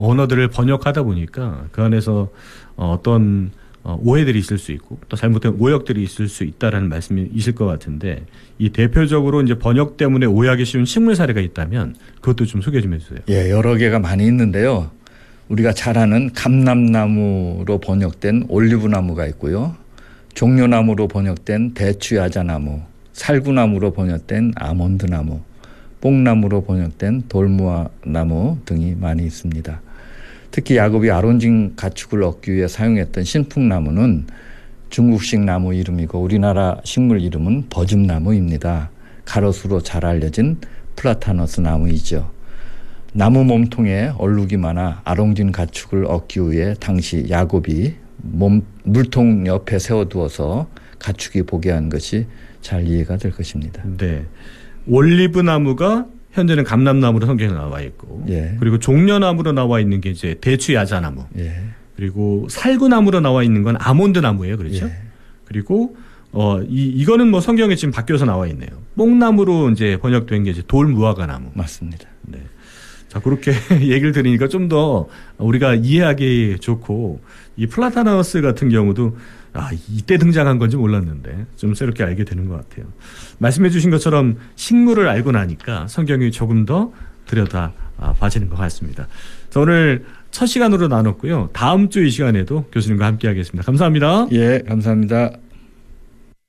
언어들을 번역하다 보니까 그 안에서 어떤 오해들이 있을 수 있고 또 잘못된 오역들이 있을 수 있다라는 말씀이실 것 같은데 이 대표적으로 이제 번역 때문에 오해하기 쉬운 식물 사례가 있다면 그것도 좀 소개 좀 해주세요. 예, 여러 개가 많이 있는데요. 우리가 잘 아는 감람나무로 번역된 올리브나무가 있고요. 종려나무로 번역된 대추야자나무, 살구나무로 번역된 아몬드나무, 뽕나무로 번역된 돌무화나무 등이 많이 있습니다. 특히 야곱이 아론진 가축을 얻기 위해 사용했던 신풍나무는 중국식 나무 이름이고 우리나라 식물 이름은 버즘나무입니다. 가로수로 잘 알려진 플라타너스 나무이죠. 나무 몸통에 얼룩이 많아 아론진 가축을 얻기 위해 당시 야곱이 물통 옆에 세워두어서 가축이 보게 한 것이 잘 이해가 될 것입니다. 네, 올리브 나무가 현재는 감람나무로 성경에 나와 있고, 예. 그리고 종려나무로 나와 있는 게 이제 대추야자나무, 예. 그리고 살구나무로 나와 있는 건 아몬드나무예요, 그렇죠? 예. 그리고 이거는 뭐 성경에 지금 바뀌어서 나와 있네요. 뽕나무로 이제 번역된 게 이제 돌무화과나무. 맞습니다. 네. 자, 그렇게 얘기를 들으니까 좀 더 우리가 이해하기 좋고, 이 플라타너스 같은 경우도 이때 등장한 건지 몰랐는데 좀 새롭게 알게 되는 것 같아요. 말씀해 주신 것처럼 식물을 알고 나니까 성경이 조금 더 들여다 봐지는 것 같습니다. 자, 오늘 첫 시간으로 나눴고요. 다음 주 이 시간에도 교수님과 함께 하겠습니다. 감사합니다. 예, 감사합니다.